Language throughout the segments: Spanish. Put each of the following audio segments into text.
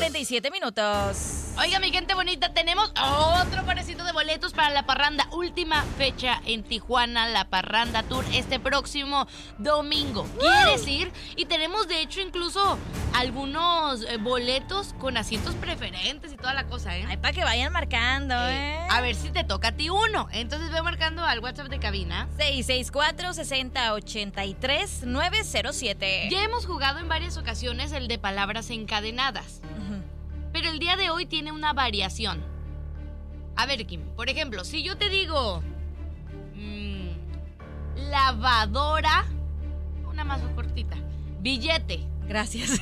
47 minutos. Oiga, mi gente bonita, tenemos otro parecito de boletos para la parranda. Última fecha en Tijuana, la Parranda Tour, este próximo domingo. ¿Quieres ir? Y tenemos, de hecho, incluso algunos boletos con asientos preferentes y toda la cosa, ¿eh? Ay, para que vayan marcando, A ver si te toca a ti uno. Entonces ve marcando al WhatsApp de cabina. 664-6083-907. Ya hemos jugado en varias ocasiones el de palabras encadenadas. Pero el día de hoy tiene una variación. A ver, Kim, por ejemplo, si yo te digo lavadora, una más cortita, billete. Gracias.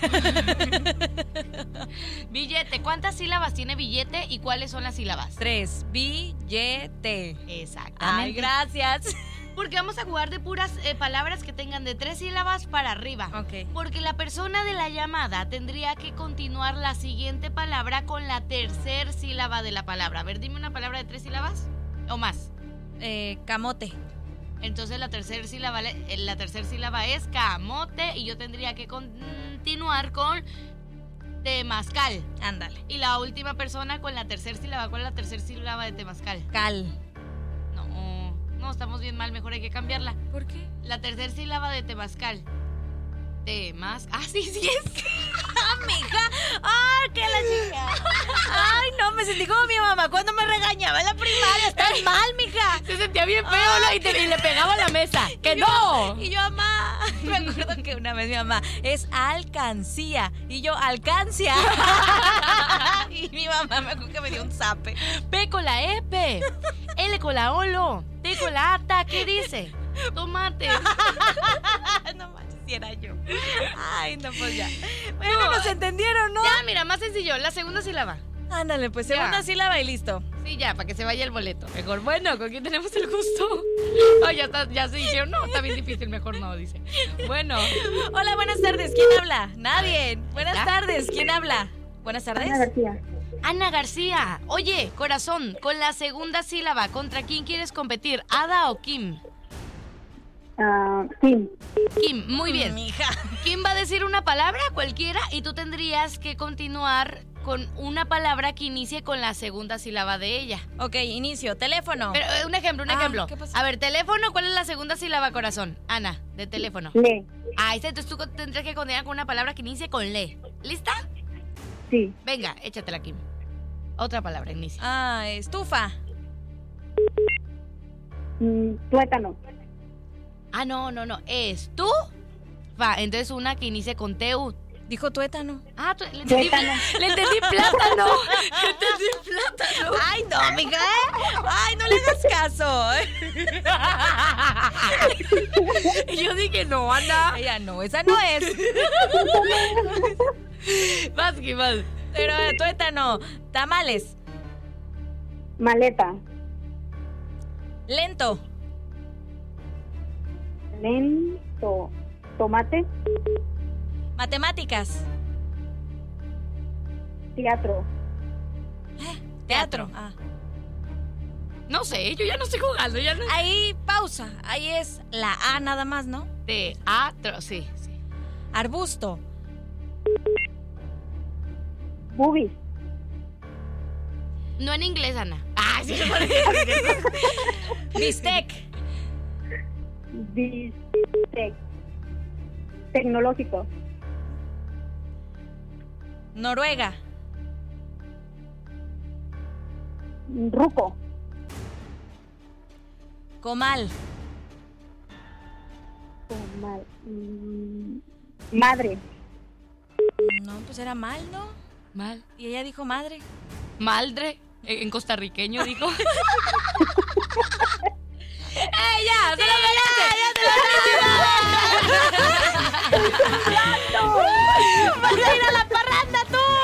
Billete, ¿cuántas sílabas tiene billete y cuáles son las sílabas? 3, billete. Exactamente. Ay, gracias. Porque vamos a jugar de puras palabras que tengan de 3 sílabas para arriba. Ok. Porque la persona de la llamada tendría que continuar la siguiente palabra con la tercera sílaba de la palabra. A ver, dime una palabra de 3 sílabas o más. Camote. Entonces la tercera sílaba es camote y yo tendría que continuar con temazcal. Ándale. Y la última persona con la tercera sílaba. ¿Cuál es la tercera sílaba de temazcal? Cal. No, estamos bien mal, mejor hay que cambiarla. ¿Por qué? La tercera sílaba de temazcal. Sí es. Mija. ¡Ay, qué la chica! Ay, no, me sentí como mi mamá cuando me regañaba en la primaria. Estás mal, mija. Se sentía bien feo, ¿no? Y le pegaba a la mesa. ¡Que no! Y yo, mamá, me acuerdo que una vez mi mamá es alcancía y yo, alcancia. Y mi mamá me acuerdo que me dio un zape. P con la EP, L con la olo, T con la ata, ¿qué dice? Tomate. No manches, si era yo. Ay, no, pues ya. Bueno, nos entendieron, ¿no? Ya, mira, más sencillo, la segunda sílaba. Ándale, pues segunda sílaba y listo. Sí, ya, para que se vaya el boleto. Mejor, bueno, ¿con quién tenemos el gusto? Ay, ya se dijeron, no, está bien difícil, mejor no, dice. Bueno. Hola, buenas tardes, ¿quién habla? Nadie. Buenas tardes, ¿quién habla? Buenas tardes. Ana García. Ana García. Oye, corazón, con la segunda sílaba, ¿contra quién quieres competir? ¿Ada o Kim? Kim. Kim, muy bien. Mija. Kim va a decir una palabra cualquiera y tú tendrías que continuar con una palabra que inicie con la segunda sílaba de ella. Ok, inicio. Teléfono. Pero, un ejemplo. ¿qué pasó? A ver, teléfono, ¿cuál es la segunda sílaba, corazón? Ana, de teléfono. Le. Entonces tú tendrás que continuar con una palabra que inicie con le. ¿Lista? Sí. Venga, échatela, Kim. Otra palabra, inicia. Estufa. Tuétano. No. Es tú. Entonces una que inicie con teu. Dijo tuétano. Le entendí plátano. Ay, no, mija. Ay, no le hagas caso. Y yo dije, no, Ana. Ella no, esa no es. Vas, que vas. Pero tuétano. Tamales. Maleta. Lento. Lento. Tomate. Matemáticas. Teatro. Teatro. No sé, yo ya no estoy jugando, ya no. Ahí, pausa. Ahí es la A nada más, ¿no? Teatro, sí. Arbusto. Boobies. No en inglés, Ana. Sí. Bistec. Bistec. Tecnológico. Noruega. Ruco. Comal. Madre. No, pues era mal, ¿no? Mal. Y ella dijo madre. Maldre. En costarriqueño, dijo. ¡Ya! ¡Se lo ¡vas a ir a la parranda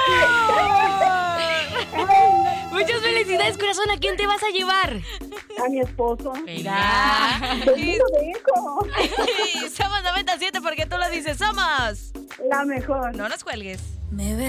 tú! Muchas felicidades, corazón. ¿A quién te vas a llevar? A mi esposo. Mira. Besito de hijo. Somos 97 porque tú lo dices. Somos La mejor. No nos cuelgues. Me